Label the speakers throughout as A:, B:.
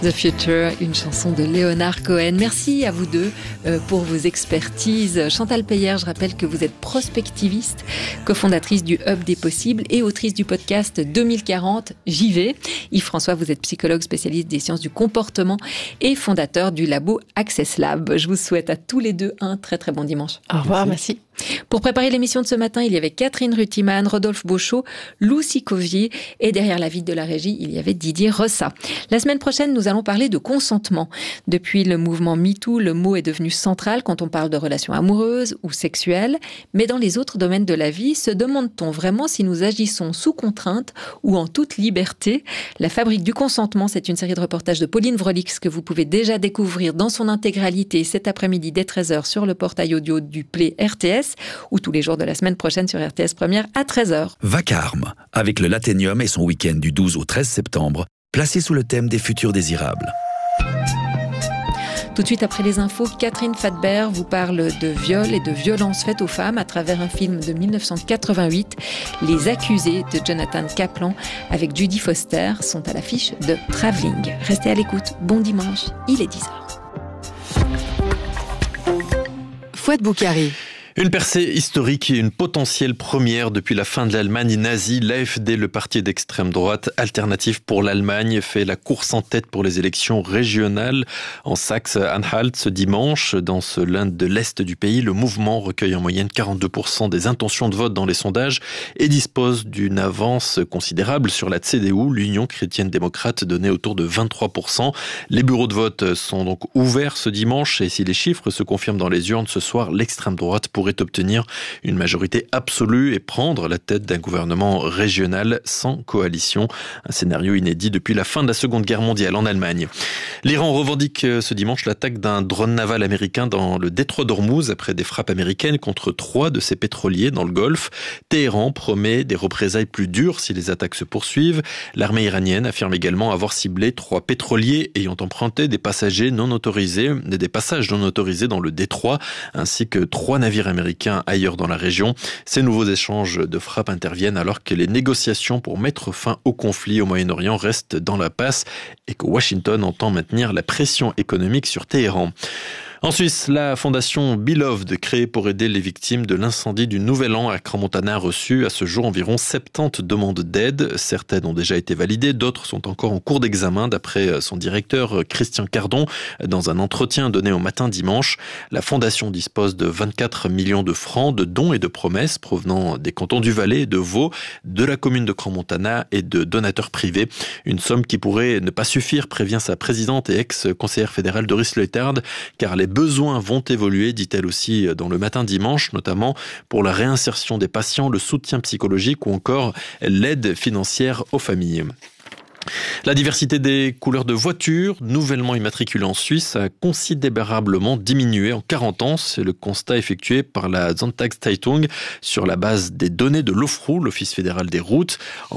A: The Future, une chanson de Leonard Cohen. Merci à vous deux pour vos expertises. Chantal Peyer, je rappelle que vous êtes prospectiviste, cofondatrice du Hub des possibles et autrice du podcast 2040, j'y vais. Yves-François, vous êtes psychologue spécialiste des sciences du comportement et fondateur du labo Access Lab. Je vous souhaite à tous les deux un très très bon dimanche.
B: Au revoir, merci.
A: Pour préparer l'émission de ce matin, il y avait Catherine Rutiman, Rodolphe Beauchot, Lou Sicovier et derrière la vitre de la régie, il y avait Didier Rossa. La semaine prochaine, nous allons parler de consentement. Depuis le mouvement MeToo, le mot est devenu central quand on parle de relations amoureuses ou sexuelles. Mais dans les autres domaines de la vie, se demande-t-on vraiment si nous agissons sous contrainte ou en toute liberté? La fabrique du consentement, c'est une série de reportages de Pauline Vrolix que vous pouvez déjà découvrir dans son intégralité cet après-midi dès 13h sur le portail audio du Play RTS ou tous les jours de la semaine prochaine sur RTS Première à 13h.
C: Vacarme, avec le Lathénium et son week-end du 12 au 13 septembre, placé sous le thème des futurs désirables.
A: Tout de suite après les infos, Catherine Fadbert vous parle de viol et de violences faites aux femmes à travers un film de 1988. Les accusés de Jonathan Kaplan avec Judy Foster sont à l'affiche de Travelling. Restez à l'écoute. Bon dimanche, il est 10h.
B: Fouad Boukari.
D: Une percée historique et une potentielle première depuis la fin de l'Allemagne nazie. L'AfD, le parti d'extrême droite Alternative pour l'Allemagne, fait la course en tête pour les élections régionales en Saxe-Anhalt ce dimanche. Dans ce Land de l'Est du pays, le mouvement recueille en moyenne 42% des intentions de vote dans les sondages et dispose d'une avance considérable sur la CDU, l'Union chrétienne-démocrate, donnée autour de 23%. Les bureaux de vote sont donc ouverts ce dimanche et si les chiffres se confirment dans les urnes ce soir, l'extrême droite pourrait obtenir une majorité absolue et prendre la tête d'un gouvernement régional sans coalition. Un scénario inédit depuis la fin de la Seconde Guerre mondiale en Allemagne. L'Iran revendique ce dimanche l'attaque d'un drone naval américain dans le détroit d'Ormuz après des frappes américaines contre 3 de ses pétroliers dans le Golfe. Téhéran promet des représailles plus dures si les attaques se poursuivent. L'armée iranienne affirme également avoir ciblé 3 pétroliers ayant emprunté des passages non autorisés dans le détroit, ainsi que 3 navires américains ailleurs dans la région. Ces nouveaux échanges de frappes interviennent alors que les négociations pour mettre fin au conflit au Moyen-Orient restent dans l'impasse et que Washington entend maintenir la pression économique sur Téhéran. En Suisse, la fondation Beloved, créée pour aider les victimes de l'incendie du Nouvel An à Crans-Montana, a reçu à ce jour environ 70 demandes d'aide. Certaines ont déjà été validées, d'autres sont encore en cours d'examen, d'après son directeur Christian Cardon, dans un entretien donné au matin dimanche. La fondation dispose de 24 millions de francs de dons et de promesses provenant des cantons du Valais et de Vaud, de la commune de Crans-Montana et de donateurs privés. Une somme qui pourrait ne pas suffire, prévient sa présidente et ex-conseillère fédérale Doris Leuthard, car les besoins vont évoluer, dit-elle aussi dans le matin dimanche, notamment pour la réinsertion des patients, le soutien psychologique ou encore l'aide financière aux familles. La diversité des couleurs de voitures nouvellement immatriculées en Suisse a considérablement diminué en 40 ans. C'est le constat effectué par la Sonntagszeitung sur la base des données de l'OFRU, l'Office fédéral des routes. En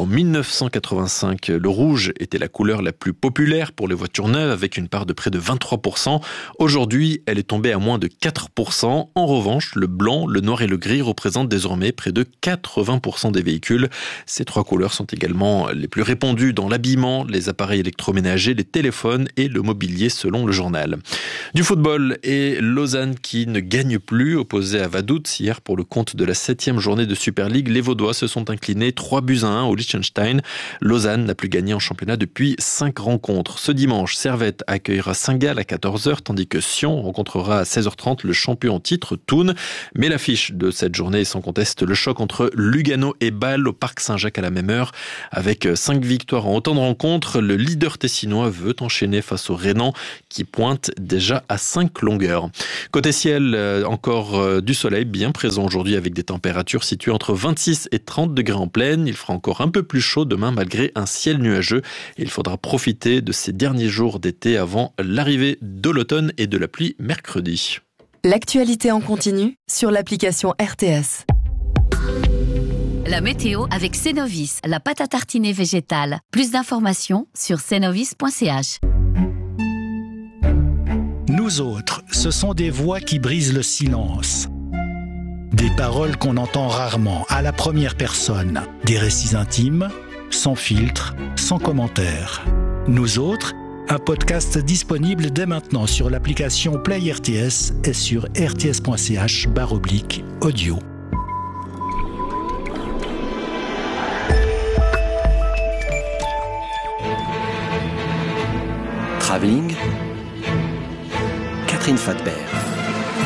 D: 1985, le rouge était la couleur la plus populaire pour les voitures neuves avec une part de près de 23%. Aujourd'hui, elle est tombée à moins de 4%. En revanche, le blanc, le noir et le gris représentent désormais près de 80% des véhicules. Ces 3 couleurs sont également les plus répandues dans l'habillement, les appareils électroménagers, les téléphones et le mobilier selon le journal. Du football et Lausanne qui ne gagne plus, opposé à Vaduz hier pour le compte de la 7e journée de Super League. Les Vaudois se sont inclinés 3-1 au Liechtenstein. Lausanne n'a plus gagné en championnat depuis 5 rencontres. Ce dimanche, Servette accueillera Saint-Gall à 14h, tandis que Sion rencontrera à 16h30 le champion en titre Thun. Mais l'affiche de cette journée est sans conteste le choc entre Lugano et Bâle au Parc Saint-Jacques à la même heure. Avec 5 victoires en autant de rencontres, le leader tessinois veut enchaîner face au Rhénan qui pointe déjà à 5 longueurs. Côté ciel, encore du soleil bien présent aujourd'hui avec des températures situées entre 26 et 30 degrés en plaine. Il fera encore un peu plus chaud demain malgré un ciel nuageux. Il faudra profiter de ces derniers jours d'été avant l'arrivée de l'automne et de la pluie mercredi.
B: L'actualité en continu sur l'application RTS.
E: La météo avec Cenovis, la pâte à tartiner végétale. Plus d'informations sur cenovis.ch.
F: Nous autres, ce sont des voix qui brisent le silence. Des paroles qu'on entend rarement, à la première personne. Des récits intimes, sans filtre, sans commentaire. Nous autres, Un podcast disponible dès maintenant sur l'application Play RTS et sur rts.ch/audio.
G: Travelling, Catherine Fadbert.